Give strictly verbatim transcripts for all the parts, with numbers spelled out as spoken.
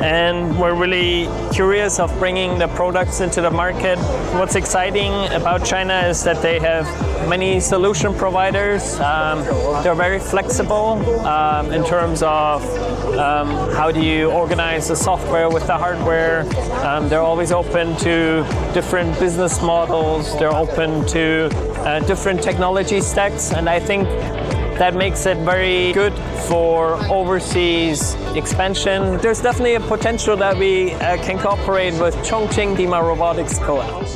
and we're really curious of bringing the products into the market. What's exciting about China is that they have many solution providers. Um, they're very flexible um, in terms of um, how do you organize the software with the hardware. Um, they're always open to different business models. They're open to uh, different technology stacks, and I think that makes it very good for overseas expansion. There's definitely a potential that we uh, can cooperate with Chongqing Dima Robotics Co-op.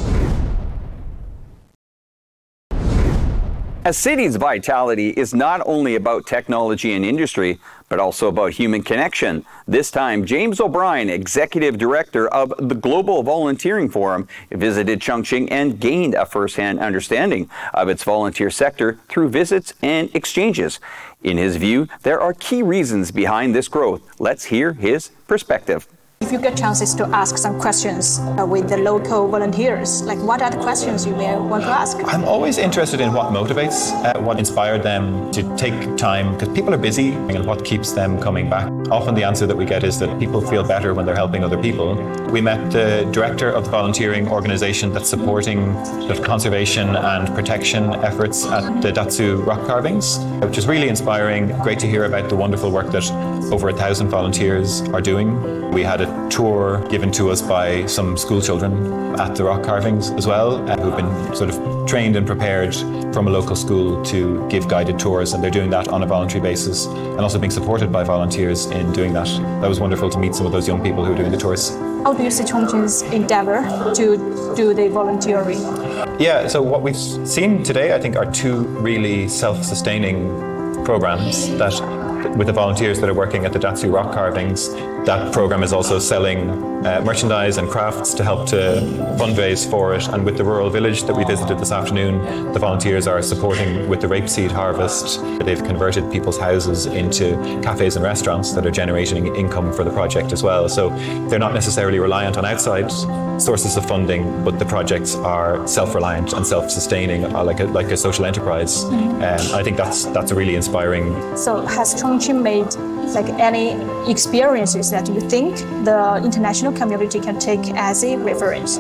A city's vitality is not only about technology and industry, but also about human connection. This time, James O'Brien, Executive Director of the Global Volunteering Forum, visited Chongqing and gained a first-hand understanding of its volunteer sector through visits and exchanges. In his view, there are key reasons behind this growth. Let's hear his perspective. If you get chances to ask some questions uh, with the local volunteers, like what are the questions you may want to ask? I'm always interested in what motivates, uh, what inspired them to take time, because people are busy, and what keeps them coming back. Often the answer that we get is that people feel better when they're helping other people. We met the director of the volunteering organization that's supporting the conservation and protection efforts at the Datsu rock carvings, which is really inspiring. Great to hear about the wonderful work that over a thousand volunteers are doing. We had a tour given to us by some school children at the rock carvings as well, uh, who've been sort of trained and prepared from a local school to give guided tours, and they're doing that on a voluntary basis and also being supported by volunteers in doing that. That was wonderful to meet some of those young people who are doing the tours. How do you see Chongqing's endeavor to do the volunteering? Yeah, so what we've seen today, I think, are two really self-sustaining programs that, with the volunteers that are working at the Datsu rock carvings, that program is also selling uh, merchandise and crafts to help to fundraise for it. And with the rural village that we visited this afternoon, the volunteers are supporting with the rapeseed harvest. They've converted people's houses into cafes and restaurants that are generating income for the project as well. So they're not necessarily reliant on outside sources of funding, but the projects are self-reliant and self-sustaining, uh, like a like a social enterprise. Mm-hmm. um, I think that's that's a really inspiring. So has Chongqing made like any experiences that you think the international community can take as a reference?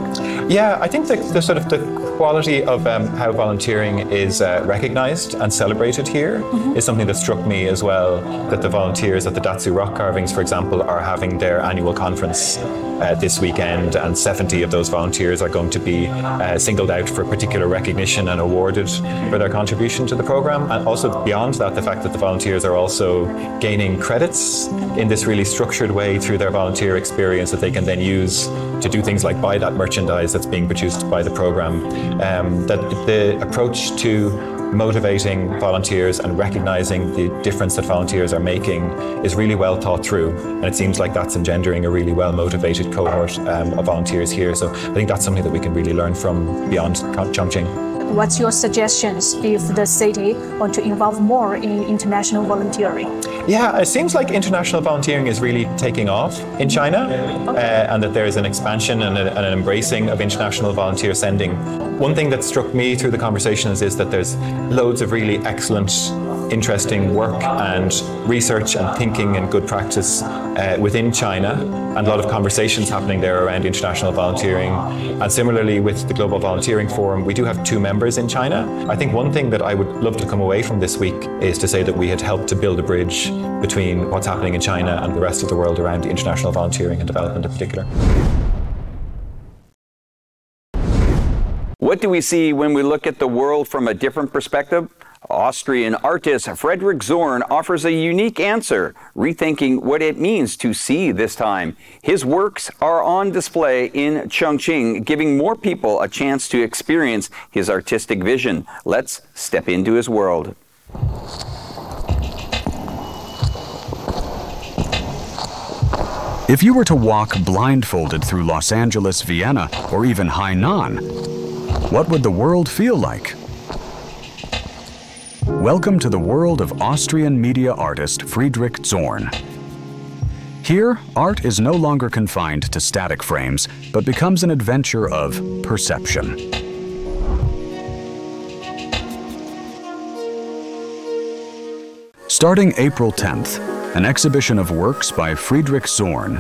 Yeah, I think the, the sort of the quality of um, how volunteering is uh, recognized and celebrated here mm-hmm. is something that struck me as well, that the volunteers at the Datsu rock carvings, for example, are having their annual conference uh, this weekend, and seventy of those volunteers are going to be uh, singled out for particular recognition and awarded for their contribution to the program. And also beyond that, the fact that the volunteers are also gaining credits in this really structured way through their volunteer experience that they can then use to do things like buy that merchandise that's being produced by the program. Um, that the approach to motivating volunteers and recognizing the difference that volunteers are making is really well thought through, and it seems like that's engendering a really well motivated cohort um, of volunteers here. So I think that's something that we can really learn from beyond Chongqing. What's your suggestions if the city want to involve more in international volunteering? Yeah, it seems like international volunteering is really taking off in China, uh, and that there is an expansion and, a, and an embracing of international volunteer sending. One thing that struck me through the conversations is that there's loads of really excellent, interesting work and research and thinking and good practice uh, within China, and a lot of conversations happening there around international volunteering. And similarly with the Global Volunteering Forum, we do have two members in China. I think one thing that I would love to come away from this week is to say that we had helped to build a bridge between what's happening in China and the rest of the world around international volunteering and development in particular. What do we see when we look at the world from a different perspective? Austrian artist Frederick Zorn offers a unique answer, rethinking what it means to see this time. His works are on display in Chongqing, giving more people a chance to experience his artistic vision. Let's step into his world. If you were to walk blindfolded through Los Angeles, Vienna, or even Hainan, what would the world feel like? Welcome to the world of Austrian media artist Friedrich Zorn. Here, art is no longer confined to static frames, but becomes an adventure of perception. Starting April tenth, an exhibition of works by Friedrich Zorn